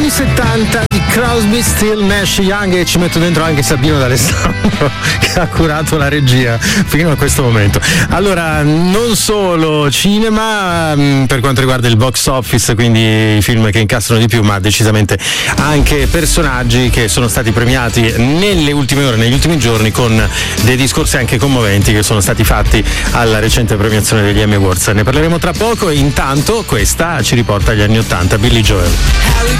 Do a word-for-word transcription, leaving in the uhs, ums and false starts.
anni settanta di Crosby, Still, Nash Young, e ci metto dentro anche Sabino D'Alessandro che ha curato la regia fino a questo momento. Allora, non solo cinema mh, per quanto riguarda il box office, quindi i film che incassano di più, ma decisamente anche personaggi che sono stati premiati nelle ultime ore, negli ultimi giorni, con dei discorsi anche commoventi che sono stati fatti alla recente premiazione degli Emmy Awards. Ne parleremo tra poco e intanto questa ci riporta agli anni ottanta, Billy Joel.